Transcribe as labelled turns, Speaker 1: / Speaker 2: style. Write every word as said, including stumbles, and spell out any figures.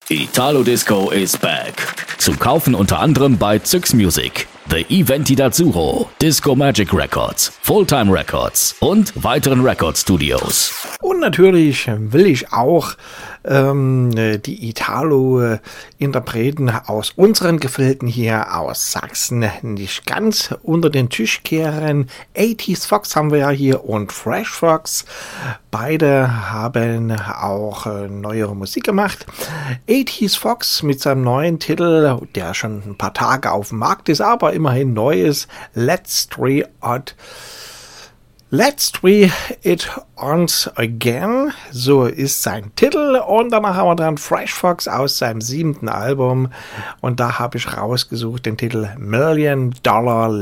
Speaker 1: Italo Disco is back. Zu kaufen unter anderem bei Zyx Music, The Eventi d'Azzurro, Disco Magic Records, Fulltime Records und weiteren Record Studios.
Speaker 2: Und natürlich will ich auch ähm, die Italo-Interpreten aus unseren Gefilden hier aus Sachsen nicht ganz unter den Tisch kehren. achtziger Fox haben wir ja hier und Fresh Fox. Beide haben auch äh, neuere Musik gemacht. achtziger Fox mit seinem neuen Titel, der schon ein paar Tage auf dem Markt ist, aber immerhin neu ist. Let's Try It. Let's Try It Once Again, so ist sein Titel. Und danach haben wir dran Fresh Fox aus seinem siebten Album. Und da habe ich rausgesucht den Titel Million Dollar